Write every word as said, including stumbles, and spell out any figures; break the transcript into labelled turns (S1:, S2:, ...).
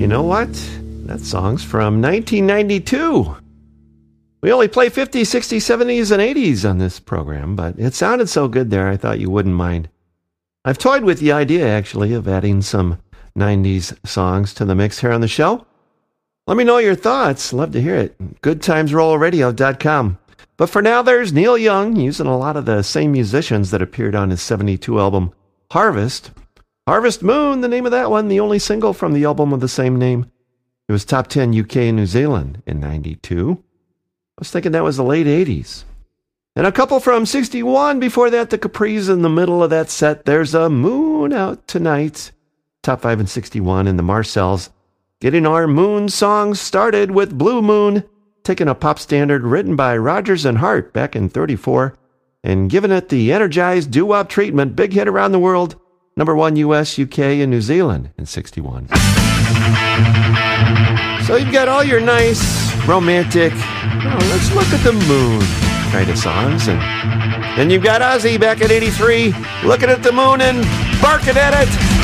S1: you know what? That song's from nineteen ninety-two. We only play fifties, sixties, seventies, and eighties on this program, but it sounded so good there, I thought you wouldn't mind. I've toyed with the idea, actually, of adding some nineties songs to the mix here on the show. Let me know your thoughts. Love to hear it. good times roll radio dot com. But for now, there's Neil Young using a lot of the same musicians that appeared on his seventy-two album, Harvest. Harvest Moon, the name of that one, the only single from the album of the same name. It was top ten U K and New Zealand in ninety-two. I was thinking that was the late eighties. And a couple from sixty-one before that, the Capris in the middle of that set. There's a Moon Out Tonight. Top five in sixty-one, and the Marcells getting our Moon songs started with Blue Moon, taking a pop standard written by Rodgers and Hart back in thirty-four, and giving it the energized doo-wop treatment, big hit around the world, number one U S, U K, and New Zealand in sixty-one. So you've got all your nice, romantic, oh, let's look at the moon kind of songs. And then you've got Ozzy back at eighty-three, looking at the moon and barking at it.